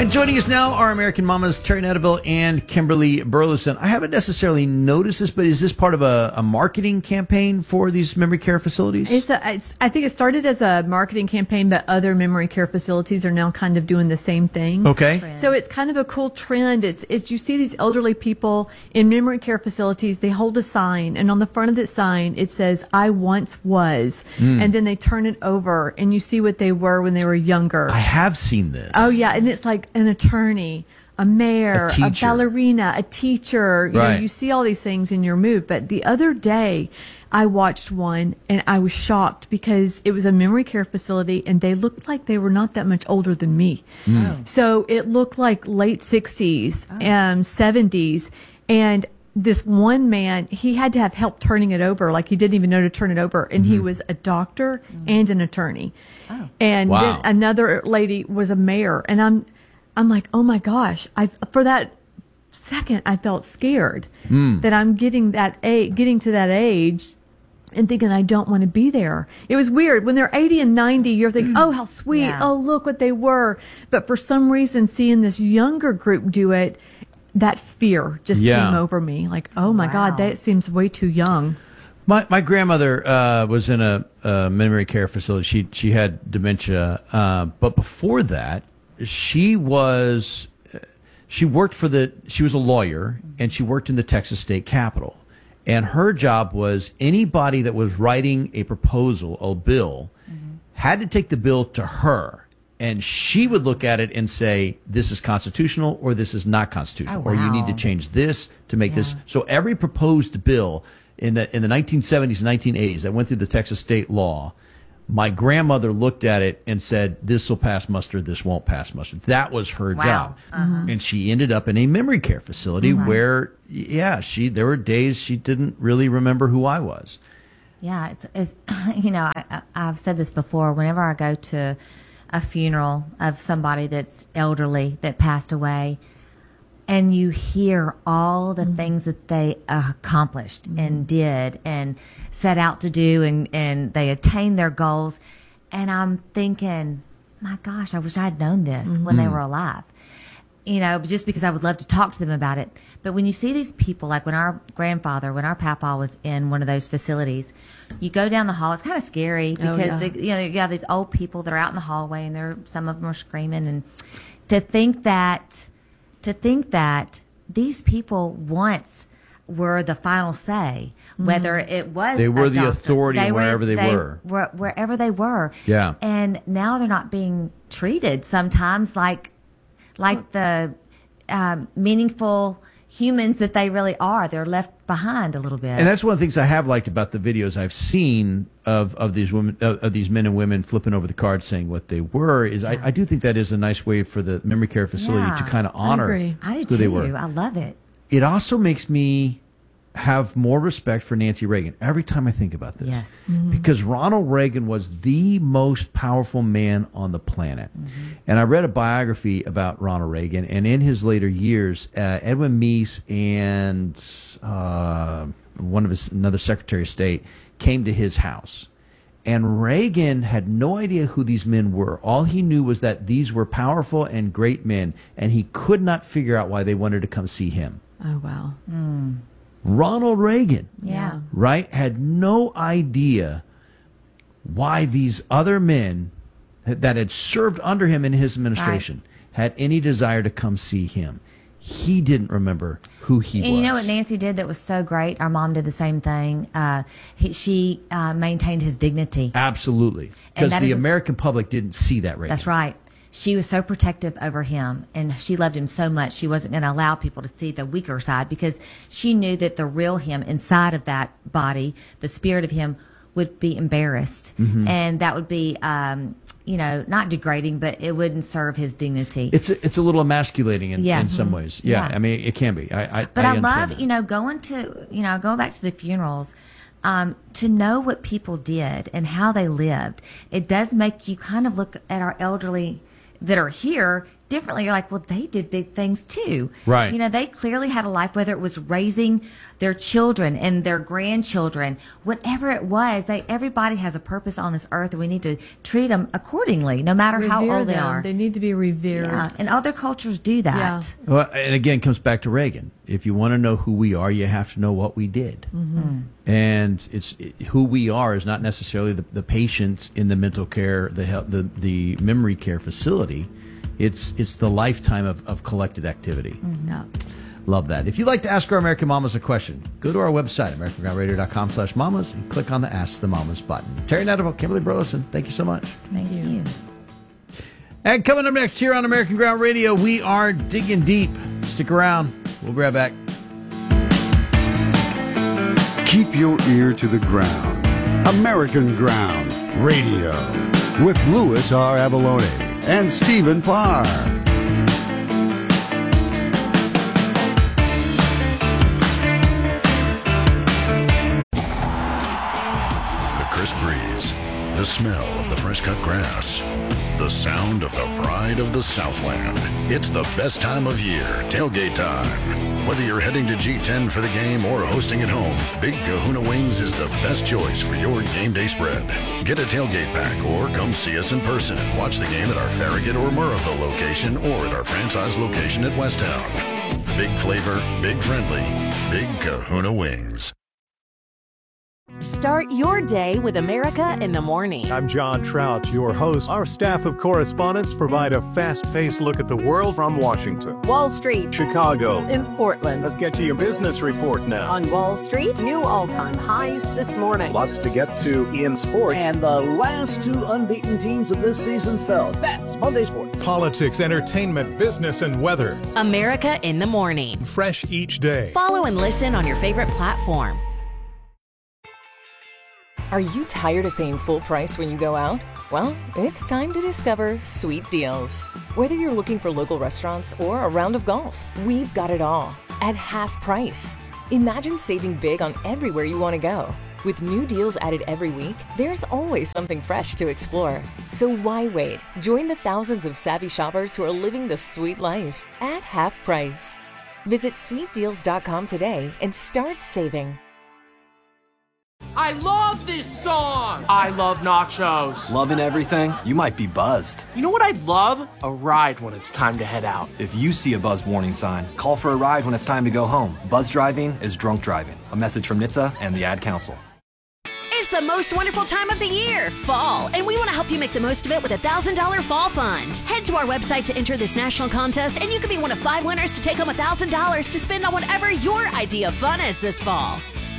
And joining us now are American Mamas Terry Netterville and Kimberly Burleson. I haven't necessarily noticed this, but is this part of a marketing campaign for these memory care facilities? I think it started as a marketing campaign, but other memory care facilities are now kind of doing the same thing. Okay. So it's kind of a cool trend. It's you see these elderly people in memory care facilities, they hold a sign, and on the front of that sign it says, "I once was," and then they turn it over, and you see what they were when they were younger. I have seen this. Oh, yeah, and it's like an attorney, a mayor, a ballerina, a teacher. You know, you see all these things in your mood. But the other day, I watched one, and I was shocked because it was a memory care facility, and they looked like they were not that much older than me. So it looked like late 60s, 70s, and this one man, he had to have help turning it over. Like, he didn't even know to turn it over, and he was a doctor and an attorney. And then another lady was a mayor, and I'm like, oh my gosh! For that second, I felt scared that I'm getting to that age, and thinking I don't want to be there. It was weird when they're 80 and 90. You're thinking, oh, how sweet! Yeah. Oh, look what they were. But for some reason, seeing this younger group do it, that fear just came over me. Like, oh my God, that seems way too young. My grandmother was in a memory care facility. She had dementia, but before that, she was a lawyer, and she worked in the Texas State Capitol. And her job was anybody that was writing a proposal, a bill, had to take the bill to her. And she would look at it and say, this is constitutional or this is not constitutional. Or you need to change this to make this. So every proposed bill in the 1970s and 1980s that went through the Texas state law, my grandmother looked at it and said, this will pass muster, this won't pass muster. That was her job. And she ended up in a memory care facility where, there were days she didn't really remember who I was. Yeah, it's you know, I've said this before. Whenever I go to a funeral of somebody that's elderly that passed away, and you hear all the things that they accomplished and did and set out to do, and they attained their goals. And I'm thinking, my gosh, I wish I had known this when they were alive. You know, just because I would love to talk to them about it. But when you see these people, like when our papa was in one of those facilities, you go down the hall. It's kind of scary because you have these old people that are out in the hallway, and some of them are screaming. And to think that these people once were the final say, whether it was they were the doctor, authority wherever they were. Wherever they were. Yeah. And now they're not being treated sometimes like the meaningful humans that they really are. They're left behind a little bit. And that's one of the things I have liked about the videos I've seen of these women, of these men and women flipping over the cards saying what they were. I do think that is a nice way for the memory care facility to kind of honor who they were. I love it. It also makes me have more respect for Nancy Reagan every time I think about this. Yes. Because Ronald Reagan was the most powerful man on the planet. And I read a biography about Ronald Reagan, and in his later years, Edwin Meese and another Secretary of State came to his house. And Reagan had no idea who these men were. All he knew was that these were powerful and great men, and he could not figure out why they wanted to come see him. Oh, wow. Ronald Reagan, right, had no idea why these other men that had served under him in his administration had any desire to come see him. He didn't remember who he was. And you know what Nancy did that was so great? Our mom did the same thing. She maintained his dignity. Absolutely. Because the American public didn't see that Reagan. That's right. She was so protective over him, and she loved him so much she wasn't going to allow people to see the weaker side, because she knew that the real him inside of that body, the spirit of him, would be embarrassed. And that would be, not degrading, but it wouldn't serve his dignity. It's a little emasculating in some ways. Yeah, I mean, it can be. But I love, going back to the funerals, to know what people did and how they lived. It does make you kind of look at our elderly that are here differently. You're like, well, they did big things too. Right. You know, they clearly had a life, whether it was raising their children and their grandchildren, whatever it was. Everybody has a purpose on this earth, and we need to treat them accordingly, no matter how old they are. They need to be revered. Yeah, and other cultures do that. Yeah. Well, and again, it comes back to Reagan. If you want to know who we are, you have to know what we did. Mm-hmm. And who we are is not necessarily the patients in the mental care, the memory care facility. It's the lifetime of collected activity. Mm-hmm. Yeah. Love that. If you'd like to ask our American Mamas a question, go to our website, AmericanGroundRadio.com/mamas, and click on the Ask the Mamas button. Terry Nettleville, Kimberly Burleson, thank you so much. Thank you. And coming up next here on American Ground Radio, we are digging deep. Stick around. We'll be right back. Keep your ear to the ground. American Ground Radio with Louis R. Avalone and Stephen Parr. The crisp breeze, the smell of the fresh-cut grass, the sound of the pride of the Southland. It's the best time of year, tailgate time. Whether you're heading to G10 for the game or hosting at home, Big Kahuna Wings is the best choice for your game day spread. Get a tailgate pack or come see us in person and watch the game at our Farragut or Murrayville location or at our franchise location at Westtown. Big flavor, big friendly, Big Kahuna Wings. Start your day with America in the Morning. I'm John Trout, your host. Our staff of correspondents provide a fast-paced look at the world from Washington, Wall Street, Chicago, and Portland. Let's get to your business report now. On Wall Street, new all-time highs this morning. Lots to get to in sports. And the last two unbeaten teams of this season fell. That's Monday Sports. Politics, entertainment, business, and weather. America in the Morning. Fresh each day. Follow and listen on your favorite platform. Are you tired of paying full price when you go out? Well, it's time to discover Sweet Deals. Whether you're looking for local restaurants or a round of golf, we've got it all at half price. Imagine saving big on everywhere you want to go. With new deals added every week, there's always something fresh to explore. So why wait? Join the thousands of savvy shoppers who are living the sweet life at half price. Visit sweetdeals.com today and start saving. I love this song! I love nachos. Loving everything? You might be buzzed. You know what I'd love? A ride when it's time to head out. If you see a buzz warning sign, call for a ride when it's time to go home. Buzz driving is drunk driving. A message from NHTSA and the Ad Council. It's the most wonderful time of the year, fall, and we want to help you make the most of it with a $1,000 fall fund. Head to our website to enter this national contest, and you could be one of 5 winners to take home $1,000 to spend on whatever your idea of fun is this fall.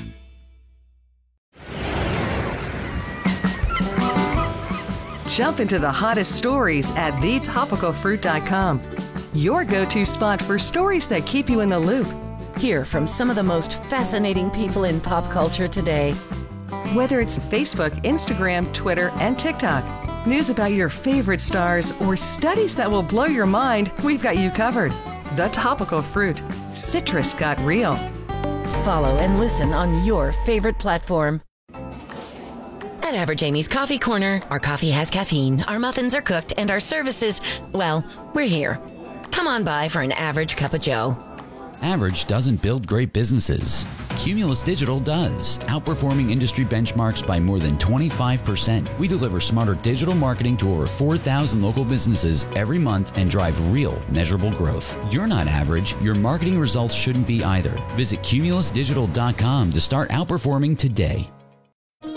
Jump into the hottest stories at thetopicalfruit.com. Your go-to spot for stories that keep you in the loop. Hear from some of the most fascinating people in pop culture today. Whether it's Facebook, Instagram, Twitter, and TikTok, news about your favorite stars, or studies that will blow your mind, we've got you covered. The Topical Fruit. Citrus got real. Follow and listen on your favorite platform. At Average Amy's Coffee Corner, our coffee has caffeine, our muffins are cooked, and our services, well, we're here. Come on by for an average cup of joe. Average doesn't build great businesses. Cumulus Digital does, outperforming industry benchmarks by more than 25%. We deliver smarter digital marketing to over 4,000 local businesses every month and drive real, measurable growth. You're not average. Your marketing results shouldn't be either. Visit cumulusdigital.com to start outperforming today.